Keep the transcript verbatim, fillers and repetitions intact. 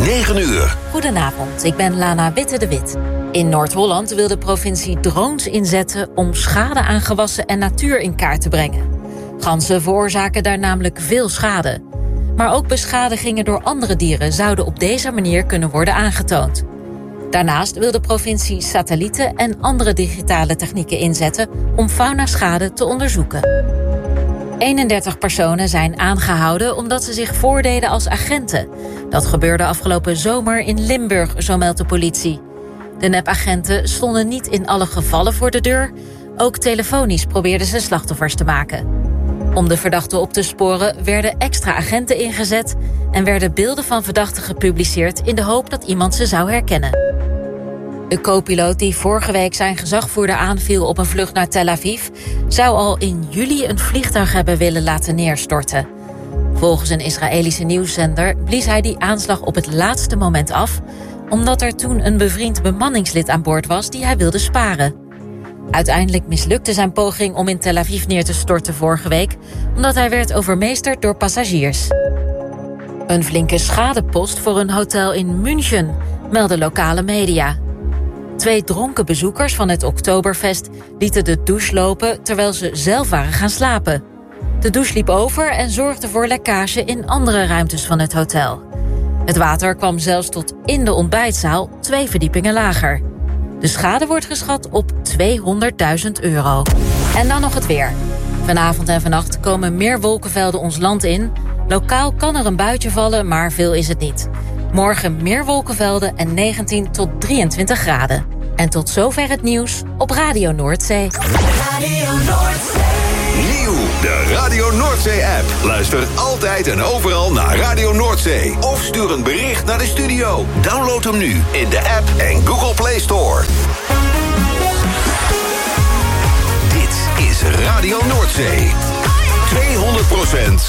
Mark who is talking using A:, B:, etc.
A: negen uur.
B: Goedenavond, ik ben Lana Witte de Wit. In Noord-Holland wil de provincie drones inzetten om schade aan gewassen en natuur in kaart te brengen. Ganzen veroorzaken daar namelijk veel schade. Maar ook beschadigingen door andere dieren zouden op deze manier kunnen worden aangetoond. Daarnaast wil de provincie satellieten en andere digitale technieken inzetten om faunaschade te onderzoeken. eenendertig personen zijn aangehouden omdat ze zich voordeden als agenten. Dat gebeurde afgelopen zomer in Limburg, zo meldt de politie. De nepagenten stonden niet in alle gevallen voor de deur. Ook telefonisch probeerden ze slachtoffers te maken. Om de verdachten op te sporen werden extra agenten ingezet en werden beelden van verdachten gepubliceerd in de hoop dat iemand ze zou herkennen. De co-piloot die vorige week zijn gezagvoerder aanviel op een vlucht naar Tel Aviv zou al in juli een vliegtuig hebben willen laten neerstorten. Volgens een Israëlische nieuwszender blies hij die aanslag op het laatste moment af, omdat er toen een bevriend bemanningslid aan boord was die hij wilde sparen. Uiteindelijk mislukte zijn poging om in Tel Aviv neer te storten vorige week, omdat hij werd overmeesterd door passagiers. Een flinke schadepost voor een hotel in München, melden lokale media. Twee dronken bezoekers van het Oktoberfest lieten de douche lopen terwijl ze zelf waren gaan slapen. De douche liep over en zorgde voor lekkage in andere ruimtes van het hotel. Het water kwam zelfs tot in de ontbijtzaal, twee verdiepingen lager. De schade wordt geschat op tweehonderdduizend euro. En dan nog het weer. Vanavond en vannacht komen meer wolkenvelden ons land in. Lokaal kan er een buitje vallen, maar veel is het niet. Morgen meer wolkenvelden en negentien tot drieëntwintig graden. En tot zover het nieuws op Radio Noordzee.
C: Radio Noordzee.
A: Nieuw, de Radio Noordzee-app. Luister altijd en overal naar Radio Noordzee. Of stuur een bericht naar de studio. Download hem nu in de app en Google Play Store. Dit is Radio Noordzee. tweehonderd procent